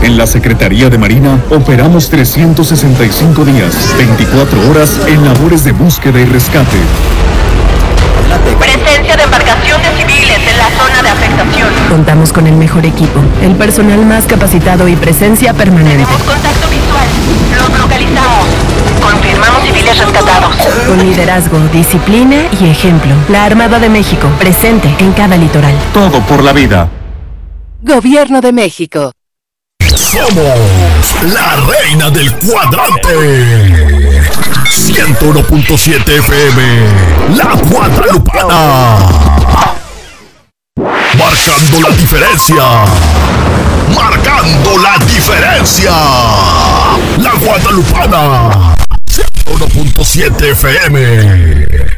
En la Secretaría de Marina operamos 365 días, 24 horas en labores de búsqueda y rescate. Presencia de embarcaciones civiles en la zona de afectación. Contamos con el mejor equipo, el personal más capacitado y presencia permanente. Tenemos contacto visual. Los localizamos. Confirmamos civiles rescatados. Con liderazgo, disciplina y ejemplo. La Armada de México, presente en cada litoral. Todo por la vida. Gobierno de México. Somos la reina del cuadrante. 101.7 FM, La Guadalupana. Marcando la diferencia. Marcando la diferencia. La Guadalupana. 101.7 FM.